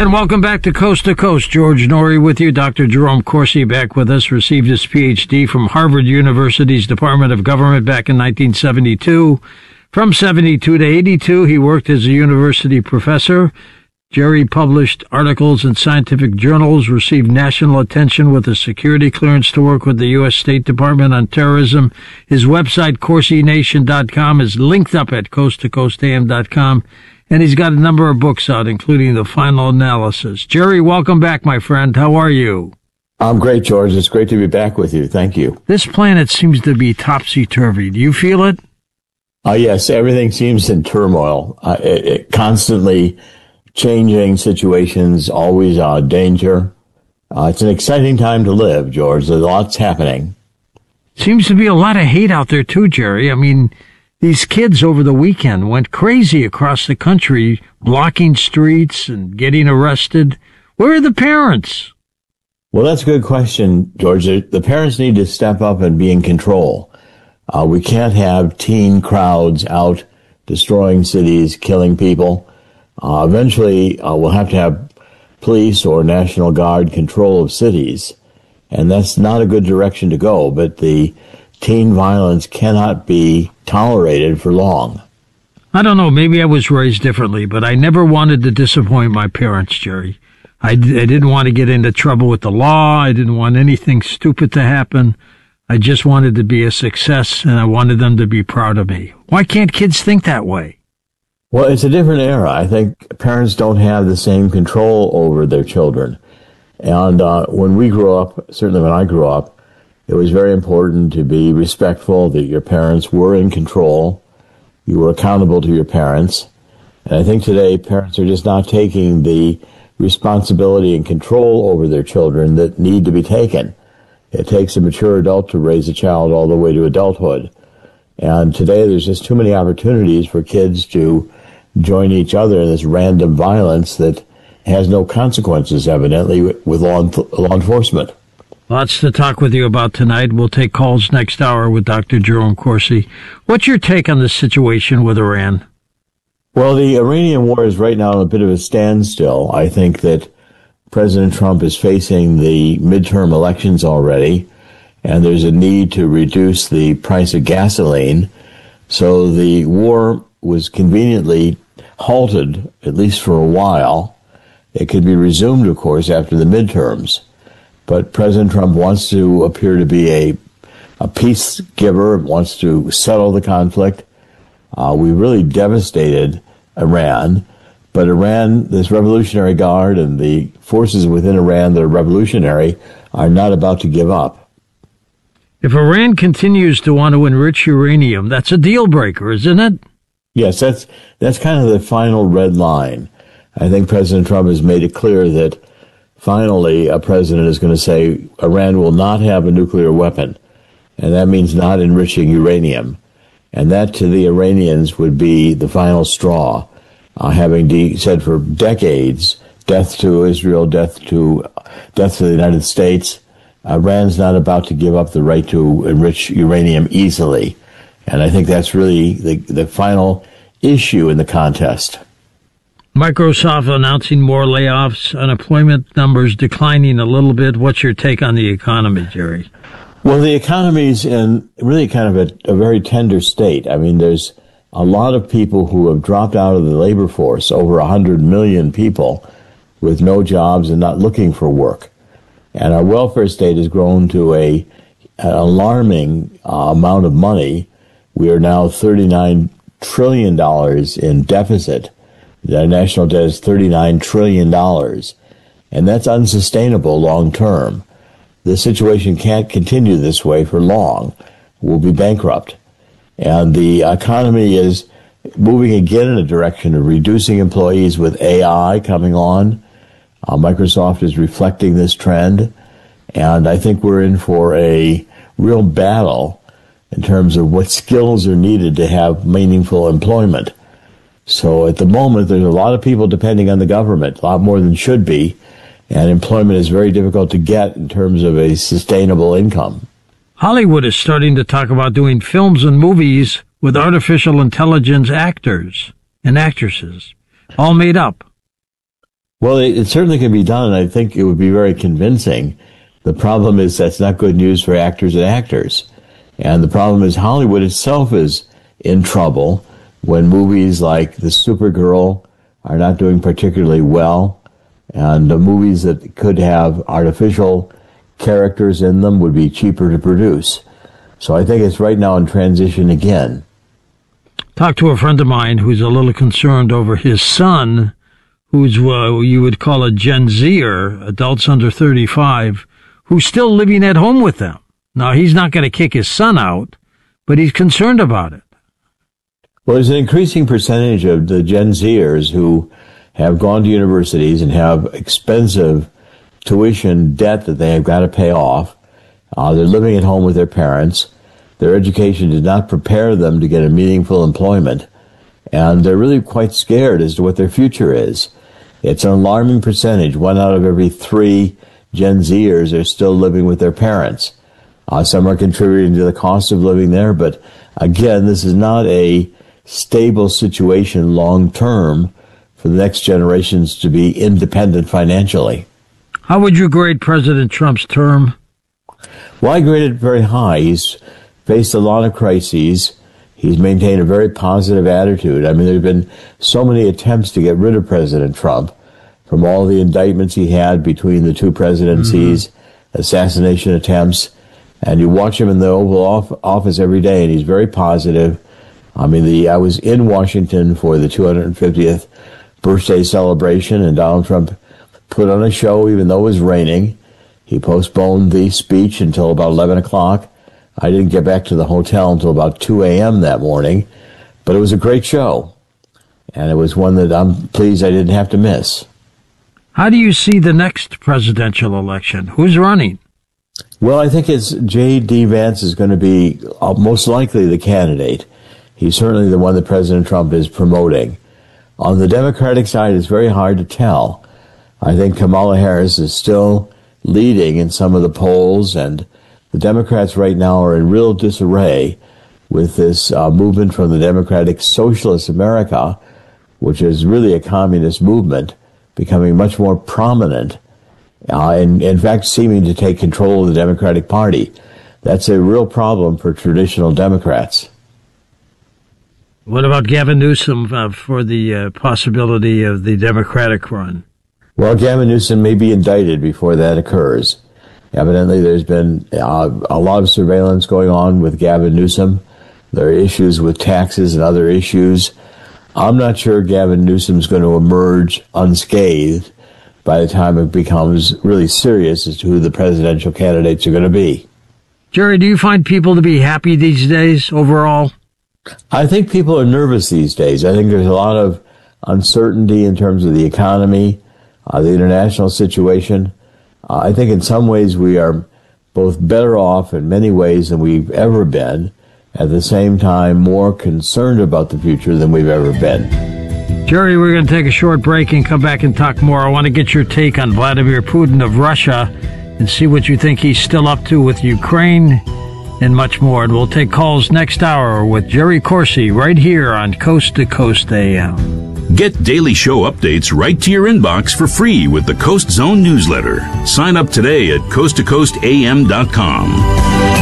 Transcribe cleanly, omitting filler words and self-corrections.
And welcome back to Coast. George Noory with you. Dr. Jerome Corsi back with us, received his Ph.D. from Harvard University's Department of Government back in 1972. From 72 to 82, he worked as a university professor. Jerry published articles in scientific journals, received national attention with a security clearance to work with the U.S. State Department on terrorism. His website, CorsiNation.com, is linked up at coasttocoastam.com. And he's got a number of books out, including The Final Analysis. Jerry, welcome back, my friend. How are you? I'm great, George. It's great to be back with you. Thank you. This planet seems to be topsy-turvy. Do you feel it? Yes, everything seems in turmoil. Constantly changing situations, always danger. It's an exciting time to live, George. There's lots happening. Seems to be a lot of hate out there, too, Jerry. I mean, these kids over the weekend went crazy across the country, blocking streets and getting arrested. Where are the parents? Well, that's a good question, George. The parents need to step up and be in control. We can't have teen crowds out destroying cities, killing people. Eventually, we'll have to have police or National Guard control of cities, and that's not a good direction to go, but the teen violence cannot be tolerated for long. I don't know, maybe I was raised differently, but I never wanted to disappoint my parents, Jerry. I didn't want to get into trouble with the law. I didn't want anything stupid to happen. I just wanted to be a success, and I wanted them to be proud of me. Why can't kids think that way? Well, it's a different era. I think parents don't have the same control over their children. And when we grew up, certainly when I grew up, it was very important to be respectful, that your parents were in control. You were accountable to your parents. And I think today parents are just not taking the responsibility and control over their children that need to be taken. It takes a mature adult to raise a child all the way to adulthood. And today there's just too many opportunities for kids to join each other in this random violence that has no consequences, evidently, with law enforcement. Lots to talk with you about tonight. We'll take calls next hour with Dr. Jerome Corsi. What's your take on this situation with Iran? Well, the Iranian war is right now in a bit of a standstill. I think that President Trump is facing the midterm elections already, and there's a need to reduce the price of gasoline. So the war was conveniently halted, at least for a while. It could be resumed, of course, after the midterms. But President Trump wants to appear to be a peace giver, wants to settle the conflict. We really devastated Iran. But Iran, this Revolutionary Guard and the forces within Iran that are revolutionary are not about to give up. If Iran continues to want to enrich uranium, that's a deal breaker, isn't it? Yes, that's kind of the final red line. I think President Trump has made it clear that finally a president is going to say Iran will not have a nuclear weapon, and that means not enriching uranium. And that to the Iranians would be the final straw, having said for decades, death to Israel, death to the United States. Iran's not about to give up the right to enrich uranium easily. And I think that's really the final issue in the contest. Microsoft announcing more layoffs, unemployment numbers declining a little bit. What's your take on the economy, Jerry? Well, the economy's in really kind of a very tender state. I mean, there's a lot of people who have dropped out of the labor force, over 100 million people with no jobs and not looking for work. And our welfare state has grown to an alarming amount of money. We are now $39 trillion in deficit. The national debt is $39 trillion. And that's unsustainable long term. The situation can't continue this way for long. We'll be bankrupt. And the economy is moving again in a direction of reducing employees with AI coming on. Microsoft is reflecting this trend. And I think we're in for a real battle in terms of what skills are needed to have meaningful employment. So at the moment, there's a lot of people depending on the government, a lot more than should be, and employment is very difficult to get in terms of a sustainable income. Hollywood is starting to talk about doing films and movies with artificial intelligence actors and actresses, all made up. Well, it certainly can be done, and I think it would be very convincing. The problem is that's not good news for actors and actors. And the problem is Hollywood itself is in trouble when movies like The Supergirl are not doing particularly well, and the movies that could have artificial characters in them would be cheaper to produce. So I think it's right now in transition again. Talked to a friend of mine who's a little concerned over his son, who's you would call a Gen Zer, adults under 35, who's still living at home with them. Now, he's not going to kick his son out, but he's concerned about it. Well, there's an increasing percentage of the Gen Zers who have gone to universities and have expensive tuition debt that they have got to pay off. They're living at home with their parents. Their education did not prepare them to get a meaningful employment, and they're really quite scared as to what their future is. It's an alarming percentage. 1 out of every 3 Gen Zers are still living with their parents. Some are contributing to the cost of living there, but again, this is not a stable situation long term for the next generations to be independent financially. How would you grade President Trump's term? Well, I grade it very high. He's faced a lot of crises. He's maintained a very positive attitude. I mean, there have been so many attempts to get rid of President Trump, from all the indictments he had between the 2 presidencies, assassination attempts, and you watch him in the Oval Office every day, and he's very positive. I mean, I was in Washington for the 250th birthday celebration, and Donald Trump put on a show even though it was raining. He postponed the speech until about 11 o'clock. I didn't get back to the hotel until about 2 a.m. that morning, but it was a great show, and it was one that I'm pleased I didn't have to miss. How do you see the next presidential election? Who's running? Well, I think it's J.D. Vance is going to be most likely the candidate. He's certainly the one that President Trump is promoting. On the Democratic side, it's very hard to tell. I think Kamala Harris is still leading in some of the polls, and the Democrats right now are in real disarray with this movement from the Democratic Socialist America, which is really a communist movement, becoming much more prominent, and in fact seeming to take control of the Democratic Party. That's a real problem for traditional Democrats. What about Gavin Newsom for the possibility of the Democratic run? Well, Gavin Newsom may be indicted before that occurs. Evidently, there's been a lot of surveillance going on with Gavin Newsom. There are issues with taxes and other issues. I'm not sure Gavin Newsom's going to emerge unscathed by the time it becomes really serious as to who the presidential candidates are going to be. Jerry, do you find people to be happy these days overall? I think people are nervous these days. I think there's a lot of uncertainty in terms of the economy, the international situation. I think in some ways we are both better off in many ways than we've ever been, at the same time more concerned about the future than we've ever been. Jerry, we're going to take a short break and come back and talk more. I want to get your take on Vladimir Putin of Russia and see what you think he's still up to with Ukraine and much more. And we'll take calls next hour with Jerry Corsi right here on Coast to Coast AM. Get daily show updates right to your inbox for free with the Coast Zone newsletter. Sign up today at coasttocoastam.com.